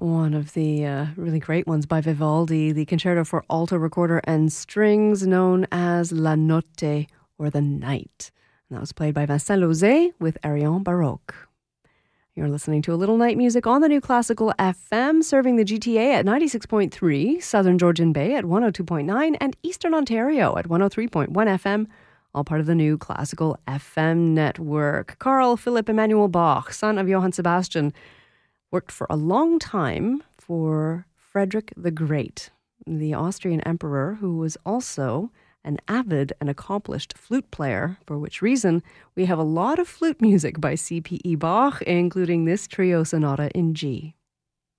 One of the really great ones by Vivaldi, the Concerto for Alto, Recorder and Strings, known as La Notte, or The Night. And that was played by Vincent Lauzet with Arion Baroque. You're listening to a little night music on the New Classical FM, serving the GTA at 96.3, Southern Georgian Bay at 102.9, and Eastern Ontario at 103.1 FM, all part of the New Classical FM network. Carl Philipp Emanuel Bach, son of Johann Sebastian, worked for a long time for Frederick the Great, the Austrian emperor, who was also an avid and accomplished flute player, for which reason we have a lot of flute music by C.P.E. Bach, including this trio sonata in G.